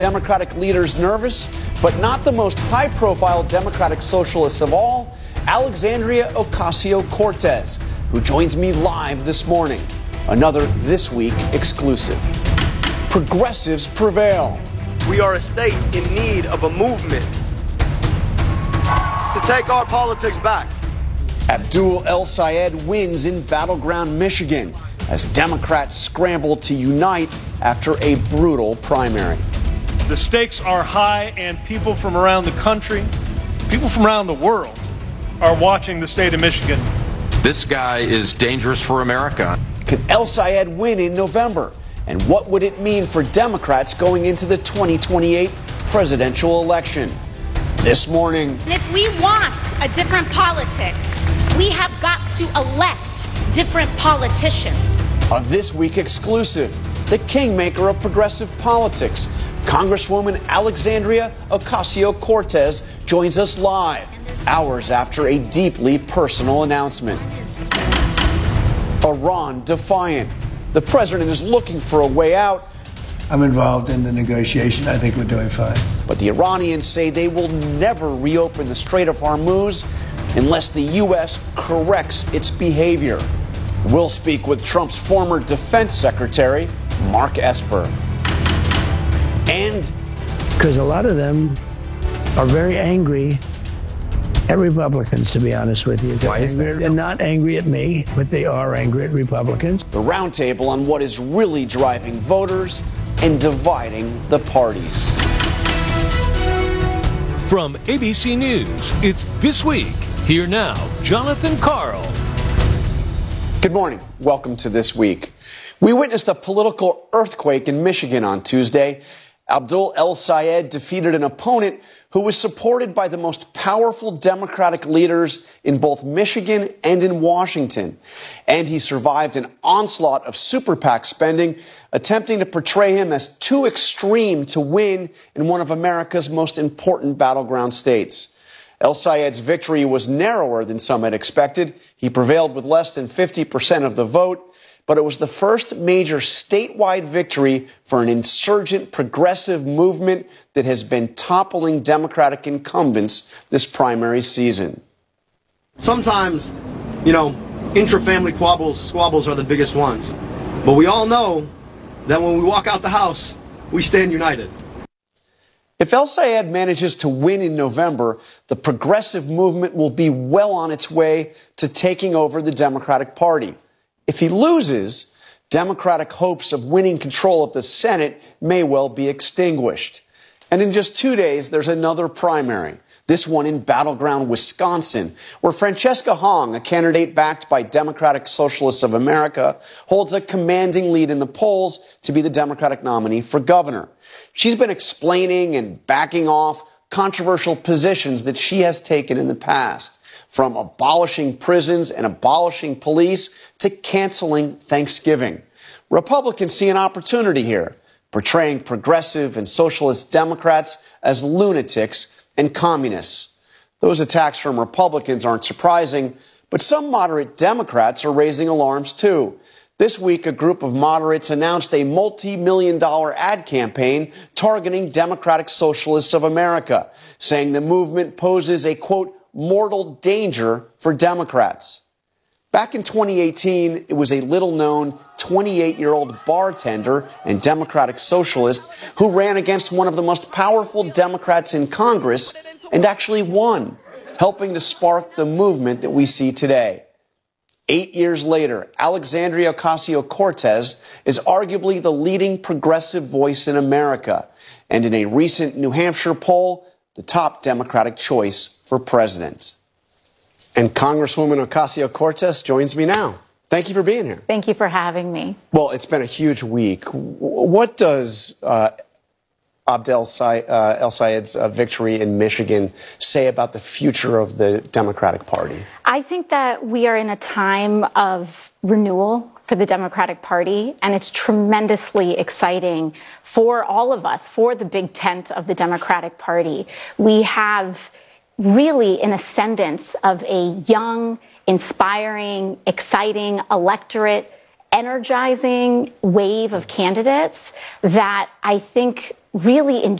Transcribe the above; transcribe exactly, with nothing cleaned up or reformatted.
Democratic leaders nervous, but not the most high-profile Democratic socialists of all, Alexandria Ocasio-Cortez, who joins me live this morning. Another This Week exclusive. Progressives prevail. We are a state in need of a movement to take our politics back. Abdul El-Sayed wins in battleground Michigan as Democrats scramble to unite after a brutal primary. The stakes are high, and people from around the country, people from around the world, are watching the state of Michigan. This guy is dangerous for America. Could El-Sayed win in November? And what would it mean for Democrats going into the twenty twenty-eight presidential election? This morning. If we want a different politics, we have got to elect different politicians. A This Week exclusive, the kingmaker of progressive politics, Congresswoman Alexandria Ocasio-Cortez joins us live, hours after a deeply personal announcement. Iran defiant. The president is looking for a way out. I'm involved in the negotiation. I think we're doing fine. But the Iranians say they will never reopen the Strait of Hormuz unless the U S corrects its behavior. We'll speak with Trump's former defense secretary, Mark Esper. And because a lot of them are very angry at Republicans, to be honest with you. Why is that? They're not angry at me, but they are angry at Republicans. The roundtable on what is really driving voters and dividing the parties. From A B C News, it's This Week. Here now, Jonathan Karl. Good morning. Welcome to This Week. We witnessed a political earthquake in Michigan on Tuesday. Abdul El-Sayed defeated an opponent who was supported by the most powerful Democratic leaders in both Michigan and in Washington. And he survived an onslaught of super PAC spending, attempting to portray him as too extreme to win in one of America's most important battleground states. El-Sayed's victory was narrower than some had expected. He prevailed with less than fifty percent of the vote. But it was the first major statewide victory for an insurgent progressive movement that has been toppling Democratic incumbents this primary season. Sometimes, you know, intra-family squabbles, squabbles are the biggest ones. But we all know that when we walk out the house, we stand united. If El-Sayed manages to win in November, the progressive movement will be well on its way to taking over the Democratic Party. If he loses, Democratic hopes of winning control of the Senate may well be extinguished. And in just two days, there's another primary, this one in battleground Wisconsin, where Francesca Hong, a candidate backed by Democratic Socialists of America, holds a commanding lead in the polls to be the Democratic nominee for governor. She's been explaining and backing off controversial positions that she has taken in the past, from abolishing prisons and abolishing police to canceling Thanksgiving. Republicans see an opportunity here, portraying progressive and socialist Democrats as lunatics and communists. Those attacks from Republicans aren't surprising, but some moderate Democrats are raising alarms too. This week, a group of moderates announced a multi-million dollar ad campaign targeting Democratic Socialists of America, saying the movement poses a, quote, mortal danger for Democrats. Back in twenty eighteen, it was a little-known twenty-eight-year-old bartender and Democratic socialist who ran against one of the most powerful Democrats in Congress and actually won, helping to spark the movement that we see today. Eight years later, Alexandria Ocasio-Cortez is arguably the leading progressive voice in America, and in a recent New Hampshire poll, the top Democratic choice for president. And Congresswoman Ocasio-Cortez joins me now. Thank you for being here. Thank you for having me. Well, it's been a huge week. What does uh, Abdul uh, El-Sayed's uh, victory in Michigan say about the future of the Democratic Party? I think that we are in a time of renewal for the Democratic Party, and it's tremendously exciting for all of us, for the big tent of the Democratic Party. We have really an ascendance of a young, inspiring, exciting electorate energizing wave of candidates that I think really